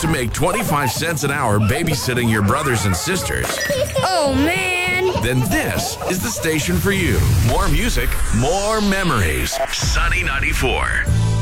to make 25 cents an hour babysitting your brothers and sisters, Oh, man. then this is the station for you. More music, more memories. Sunny 94.